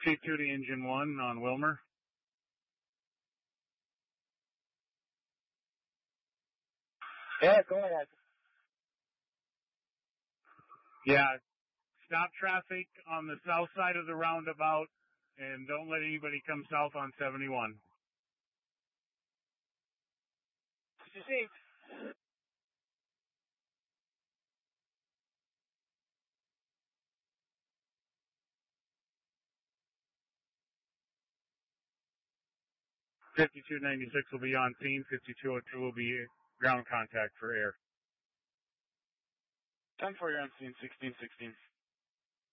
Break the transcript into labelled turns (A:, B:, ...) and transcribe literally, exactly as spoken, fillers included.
A: T two to engine one on Wilmer.
B: Yeah, go ahead.
A: Yeah, stop traffic on the south side of the roundabout and don't let anybody come south on seventy-one.
B: Received.
A: fifty-two ninety-six will be on scene. fifty-two oh two will be ground contact for air.
B: ten for you on scene, sixteen sixteen.